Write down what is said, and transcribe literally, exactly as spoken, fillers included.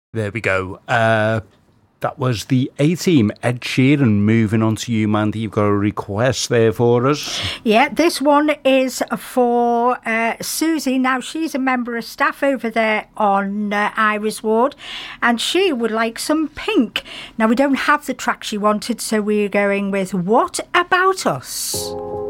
There we go. Uh, that was the A-Team, Ed Sheeran. Moving on to you, Mandy. You've got a request there for us. Yeah, this one is for uh, Susie. Now, she's a member of staff over there on uh, Iris Ward, and she would like some Pink. Now, we don't have the track she wanted, so we're going with What About Us?